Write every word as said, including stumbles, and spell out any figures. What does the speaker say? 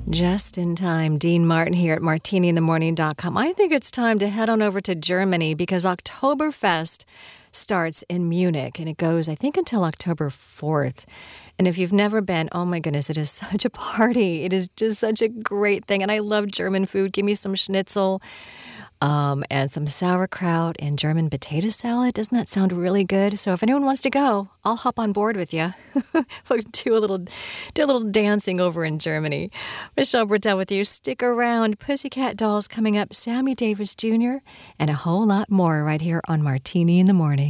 Just in time. Dean Martin here at martini in the morning dot com. I think it's time to head on over to Germany because Oktoberfest starts in Munich and it goes, I think, until October fourth. And if you've never been, oh my goodness, it is such a party. It is just such a great thing. And I love German food. Give me some schnitzel um, and some sauerkraut and German potato salad. Doesn't that sound really good? So if anyone wants to go, I'll hop on board with you. do a little do a little dancing over in Germany. Michelle Burdell with you. Stick around. Pussycat Dolls coming up, Sammy Davis Junior, and a whole lot more right here on Martini in the Morning.